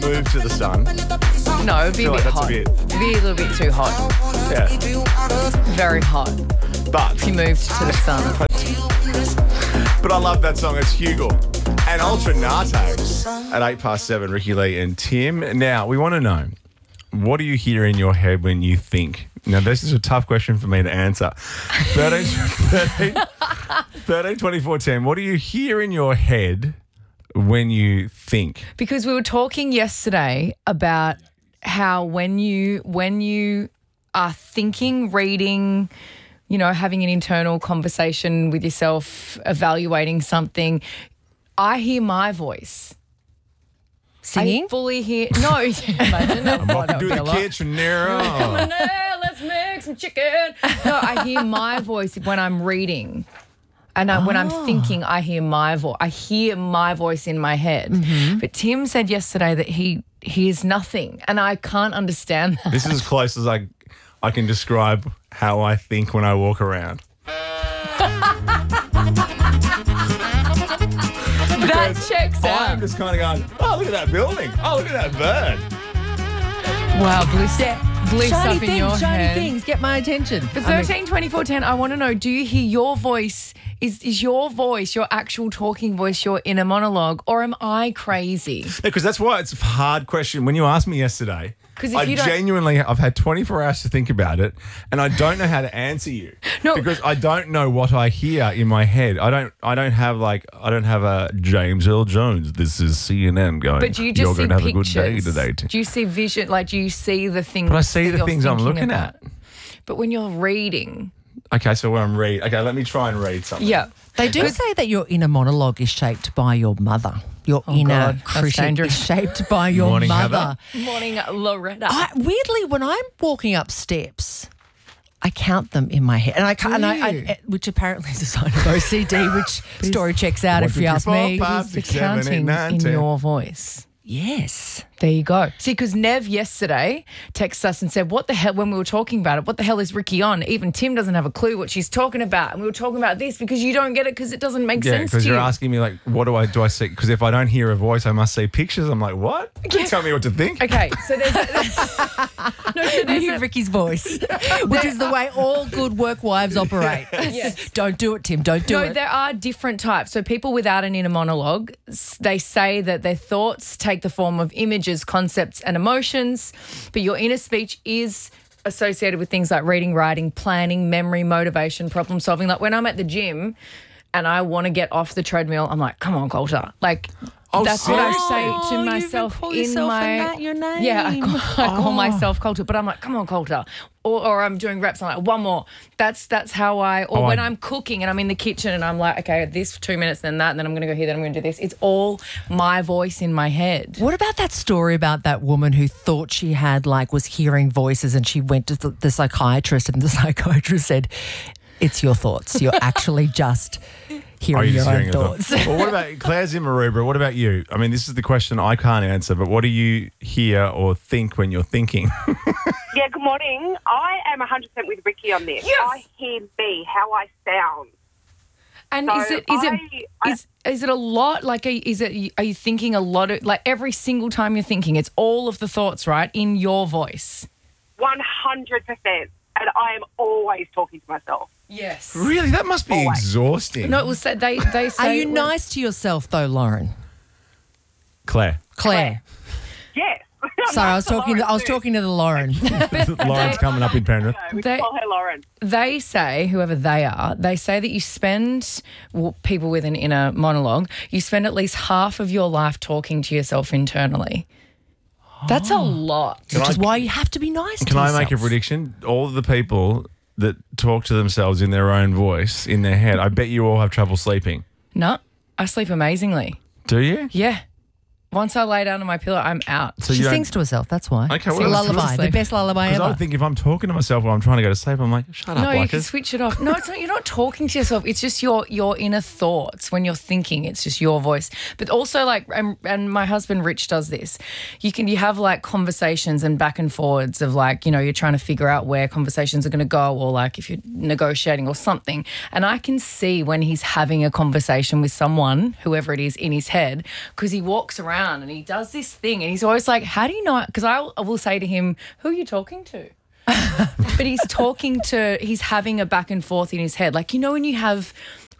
move to the sun. No, it'd be a feel bit like that's a hot. bit- It'd be a little bit too hot. Yeah. Very hot. But If you moved to the sun. I love that song. It's Hugel and Ultra Nate at 7:08, Ricky Lee and Tim. Now, we want to know, what do you hear in your head when you think? Now, this is a tough question for me to answer. 13 24 10. What do you hear in your head when you think? Because we were talking yesterday about how when you are thinking, reading, having an internal conversation with yourself, evaluating something, I hear my voice. Singing? I fully hear. No, imagine. I'm walking through the kitchen now. Let's make some chicken. No, I hear my voice when I'm reading. And when I'm thinking, I hear my voice. I hear my voice in my head. Mm-hmm. But Tim said yesterday that he hears nothing, and I can't understand that. This is as close as I can describe how I think when I walk around. That checks I'm out. just kind of going, oh, look at that building. Oh, look at that bird. Wow, bliss Shiny up in your things, shiny head. things, get my attention. But 13, 24, 10, I want to know, do you hear your voice? Is your voice, your actual talking voice, your inner monologue, or am I crazy? Because that's why it's a hard question. When you asked me yesterday, 'Cause if I you don't- genuinely, I've had 24 hours to think about it, and I don't know how to answer you. No. Because I don't know what I hear in my head. I don't have a James Earl Jones. This is CNN going. But do you just You're see going to have pictures? a good day today. Do you see vision? Like, do you see the things? But I see that the you're things I'm thinking looking about? at. But when you're reading, Okay, so when I'm reading, let me try and read something. yeah. They do say that your inner monologue is shaped by your mother. Your inner God, that's critic dangerous. is shaped by your Morning, mother. Morning, Loretta. Weirdly, when I'm walking up steps, I count them in my head, and I which apparently is a sign of OCD, which story checks out if you ask me. Five, the 6, 7, 8, counting 9, in 10. your voice. Yes. There you go. See, because Nev yesterday texted us and said, what the hell, when we were talking about it, what the hell is Ricky on? Even Tim doesn't have a clue what she's talking about. And we were talking about this because you don't get it because it doesn't make Yeah, sense to because you. you're asking me, like, what do I see? Because if I don't hear a voice, I must see pictures. I'm like, what? You tell me what to think. Okay, so there's I hear Ricky's voice, which is the way all good work wives operate. Yes. Don't do it, Tim. Don't do No, it. there are different types. So people without an inner monologue, they say that their thoughts take the form of images, concepts, and emotions, but your inner speech is associated with things like reading, writing, planning, memory, motivation, problem solving. Like when I'm at the gym and I want to get off the treadmill, I'm like, come on, Coulter. Like, Oh, that's what I seriously? say Oh, to you even myself call in yourself my your name. Yeah, I call myself Coulter, but I'm like, come on, Coulter. Or I'm doing reps, I'm like, one more. That's how when I'm cooking and I'm in the kitchen and I'm like, okay, this 2 minutes, then that, and then I'm going to go here, then I'm going to do this. It's all my voice in my head. What about that story about that woman who thought she was hearing voices, and she went to the psychiatrist, and the psychiatrist said, it's your thoughts. You're actually just hearing your own thoughts. Well, what about Claire Zimmerubra? What about you? I mean, this is the question I can't answer, but what do you hear or think when you're thinking? Yeah, good morning. I am 100% with Ricky on this. Yes. I hear me, how I sound. And So is it a lot? Like, are you thinking a lot of, like, every single time you're thinking, it's all of the thoughts, right, in your voice? 100%. And I am always talking to myself. Yes. Really? That must be Always. exhausting. No, it was they say. Are you nice to yourself though, Lauren? Claire. Yes. Sorry, I was talking to the Lauren. Lauren's coming up in Penrith. We They- call her Lauren. They say, whoever they are, they say that you spend, people with an inner monologue, you spend at least half of your life talking to yourself internally. That's a lot. Which is why you have to be nice to Can yourself. I make a prediction? All of the people that talk to themselves in their own voice, in their head, I bet you all have trouble sleeping. No, I sleep amazingly. Do you? Yeah. Once I lay down on my pillow, I'm out. So She you don't- sings to herself, that's why. Okay, It's a well, that's lullaby, good. the best lullaby Because I ever. would think if I'm talking to myself while I'm trying to go to sleep, I'm like, shut up, No, you can Blackers. switch it off. No, it's not. You're not talking to yourself. It's just your inner thoughts when you're thinking. It's just your voice. But also, like, and my husband Rich does this. You have like conversations and back and forwards of like, you're trying to figure out where conversations are going to go, or like if you're negotiating or something. And I can see when he's having a conversation with someone, whoever it is, in his head, because he walks around down and he does this thing and he's always like, how do you know? Because I will say to him, who are you talking to? But he's having a back and forth in his head. Like, you know, when you have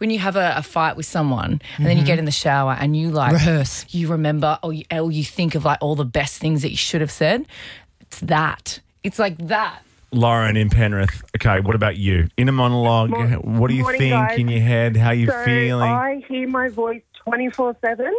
a fight with someone and then you get in the shower and you like rehearse, you remember or you think of like all the best things that you should have said. It's that. It's like that. Lauren in Penrith. Okay, what about you? Inner monologue. What do you think guys. in your head? How are you feeling? I hear my voice 24/7,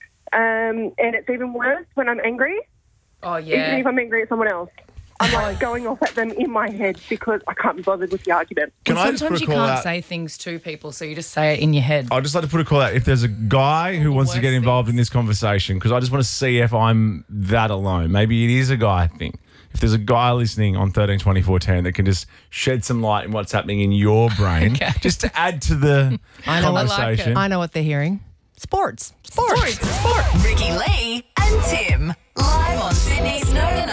and it's even worse when I'm angry. Oh, yeah. Even if I'm angry at someone else. I'm like going off at them in my head because I can't be bothered with the argument. Can I just sometimes put a you call can't out? say things to people, so you just say it in your head. I'd just like to put a call out. If there's a guy who wants to worst get involved things. in this conversation, because I just want to see if I'm that alone. Maybe it is a guy thing. If there's a guy listening on 13 24 10 that can just shed some light in what's happening in your brain, just to add to the conversation. I know what they're hearing. Sports. Ricky Lee and Tim. Live on Sydney's Nova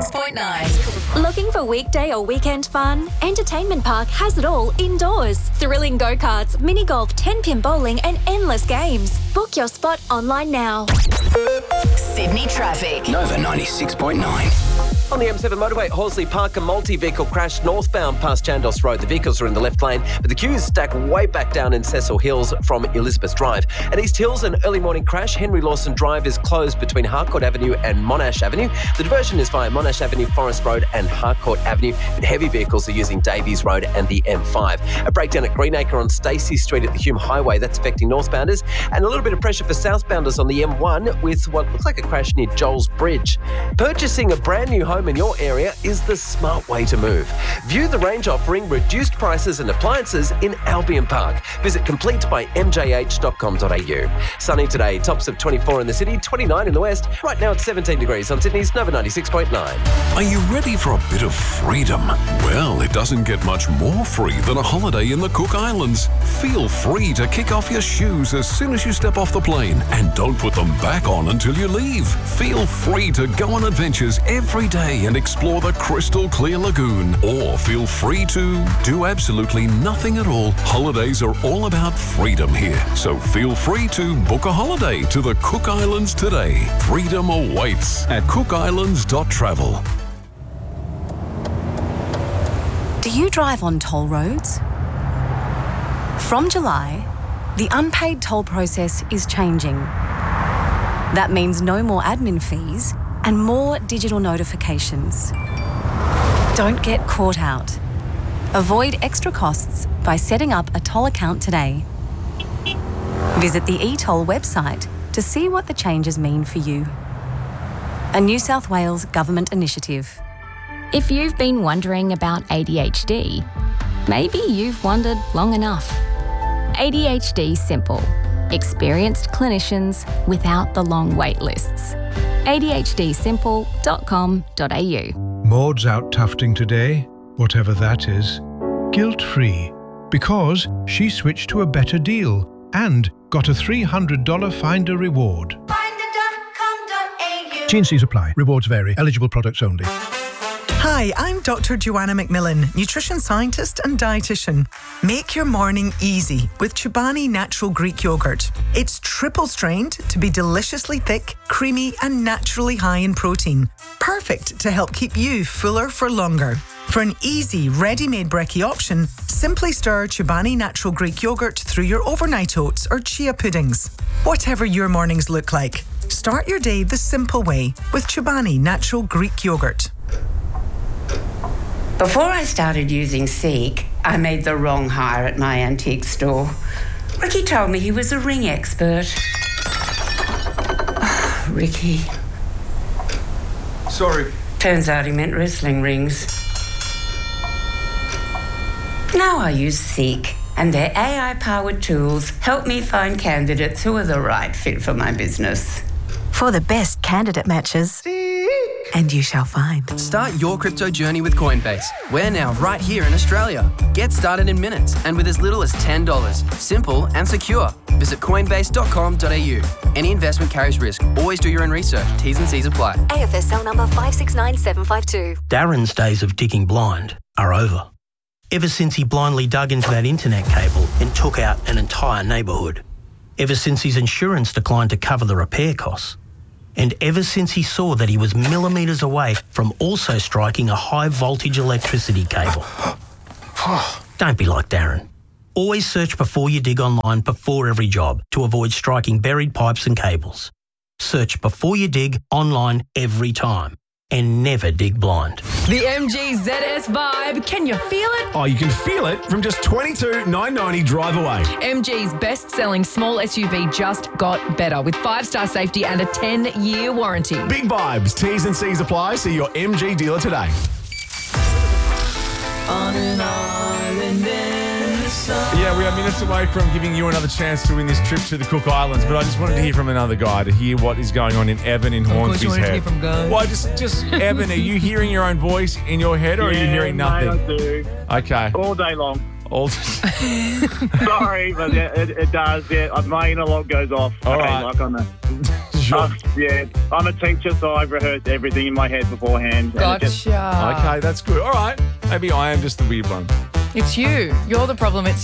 96.9. Looking for weekday or weekend fun? Entertainment Park has it all indoors. Thrilling go-karts, mini golf, 10-pin bowling and endless games. Book your spot online now. Sydney traffic. Nova 96.9. On the M7 motorway, Horsley Park, a multi-vehicle crash northbound past Chandos Road. The vehicles are in the left lane, but the queues stack way back down in Cecil Hills from Elizabeth Drive. At East Hills, an early morning crash. Henry Lawson Drive is closed between Harcourt Avenue and Monash Avenue. The diversion is via Monash Avenue, Forest Road and Harcourt Avenue, but heavy vehicles are using Davies Road and the M5. A breakdown at Greenacre on Stacey Street at the Hume Highway, that's affecting northbounders, and a little bit of pressure for southbounders on the M1 with what looks like a crash near Joel's Bridge. Purchasing a brand new home in your area is the smart way to move. View the range offering reduced prices and appliances in Albion Park. Visit completebymjh.com.au. Sunny today, tops of 24 in the city, 29 in the west. Right now it's 17 degrees on Sydney's Nova 96.9. Are you ready for a bit of freedom? Well, it doesn't get much more free than a holiday in the Cook Islands. Feel free to kick off your shoes as soon as you step off the plane and don't put them back on until you leave. Feel free to go on adventures every day and explore the crystal clear lagoon, or feel free to do absolutely nothing at all. Holidays are all about freedom here, so feel free to book a holiday to the Cook Islands today. Freedom awaits at cookislands.travel. Do you drive on toll roads? From July, the unpaid toll process is changing. That means no more admin fees and more digital notifications. Don't get caught out. Avoid extra costs by setting up a toll account today. Visit the eToll website to see what the changes mean for you. A New South Wales government initiative. If you've been wondering about ADHD, maybe you've wondered long enough. ADHD Simple. Experienced clinicians without the long wait lists. ADHDsimple.com.au. Maud's out tufting today, whatever that is, guilt-free, because she switched to a better deal and got a $300 Finder reward. Finder.com.au. T&Cs apply. Rewards vary. Eligible products only. Hi, I'm Dr. Joanna McMillan, nutrition scientist and dietitian. Make your morning easy with Chobani Natural Greek Yogurt. It's triple strained to be deliciously thick, creamy and naturally high in protein. Perfect to help keep you fuller for longer. For an easy, ready-made brekkie option, simply stir Chobani Natural Greek Yogurt through your overnight oats or chia puddings. Whatever your mornings look like, start your day the simple way with Chobani Natural Greek Yogurt. Before I started using Seek, I made the wrong hire at my antique store. Ricky told me he was a ring expert. Oh, Ricky. Sorry. Turns out he meant wrestling rings. Now I use Seek, and their AI-powered tools help me find candidates who are the right fit for my business. For the best candidate matches. And you shall find. Start your crypto journey with Coinbase. We're now right here in Australia. Get started in minutes and with as little as $10. Simple and secure. Visit coinbase.com.au. Any investment carries risk. Always do your own research. T's and C's apply. AFSL number 569752. Darren's days of digging blind are over. Ever since he blindly dug into that internet cable and took out an entire neighbourhood. Ever since his insurance declined to cover the repair costs. And ever since he saw that he was millimetres away from also striking a high voltage electricity cable. Don't be like Darren. Always search before you dig online before every job to avoid striking buried pipes and cables. Search before you dig online every time. And never dig blind. The MG ZS Vibe. Can you feel it? Oh, you can feel it from just $22,990 drive away. MG's best-selling small SUV just got better with 5-star safety and a 10-year warranty. Big vibes. T's and C's apply. See your MG dealer today. On an island in the sun. Yeah, we are minutes away from giving you another chance to win this trip to the Cook Islands, but I just wanted to hear from another guy to hear what is going on in Evan in Hornsby's you wanted head. to hear from guys. Well, just Evan, are you hearing your own voice in your head, or are you hearing nothing? Mate, I do. Okay. All day long. Sorry, but it does. Yeah, my inner log goes off. All right. Like on the. Yeah, I'm a teacher, so I've rehearsed everything in my head beforehand. Gotcha. Okay, that's good. All right. Maybe I am just the weird one. It's you. You're the problem. It's